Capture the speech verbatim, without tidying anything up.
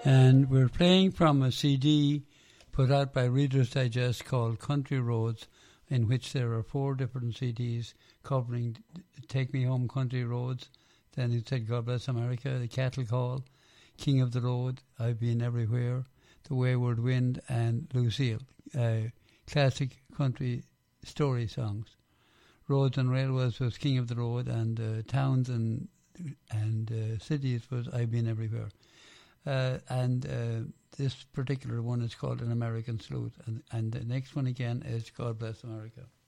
And we're playing from a C D put out by Reader's Digest called Country Roads, in which there are four different C Ds covering Take Me Home Country Roads. Then it said God Bless America, The Cattle Call, King of the Road, I've Been Everywhere, The Wayward Wind, and Lucille, uh, classic country story songs. Roads and Railways was King of the Road, and uh, Towns and and uh, Cities was I've Been Everywhere. Uh, and uh, this particular one is called An American Salute, and, and the next one again is God Bless America.